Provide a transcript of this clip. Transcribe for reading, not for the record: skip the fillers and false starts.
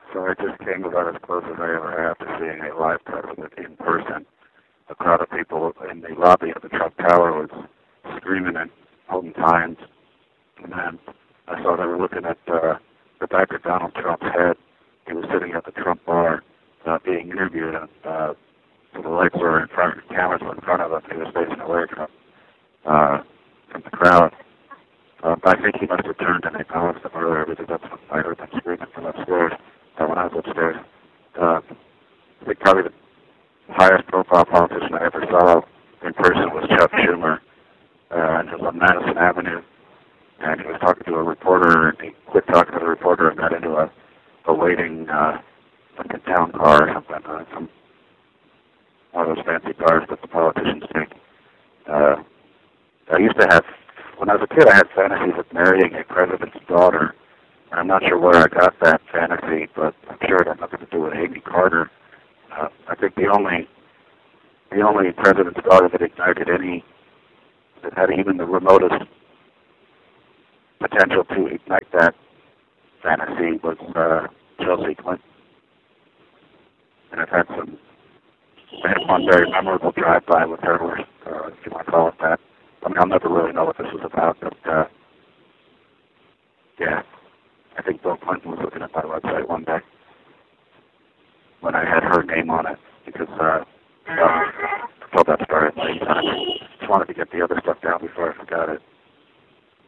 So I just came about as close as I ever have to seeing a live president in person. A crowd of people in the lobby of the Trump Tower was screaming and holding signs. And then I saw they were looking at the back of Donald Trump's head. He was sitting at the Trump bar being interviewed, and so the lights were in front, the cameras were in front of him. He was facing away from the crowd. I think he must have turned and acknowledged them earlier because that's when I heard them screaming from upstairs when I was upstairs. I think probably the highest profile politician I ever saw in person was Chuck Schumer. And he was on Madison Avenue, and he was talking to a reporter, and he quit talking to the reporter and got into a waiting like a town car or something, some one of those fancy cars that the politicians take. I used to have, when I was a kid, I had fantasies of marrying a president's daughter. I'm not sure where I got that fantasy, but I'm sure it had nothing to do with Amy Carter. I think the only president's daughter that ignited that had even the remotest potential to ignite that fantasy was Chelsea Clinton. And I had one very memorable drive-by with her, or if you want to call it that. I mean, I'll never really know what this was about, but yeah, I think Bill Clinton was looking at my website one day when I had her name on it, because I told that story many times. Just wanted to get the other stuff down before I forgot it.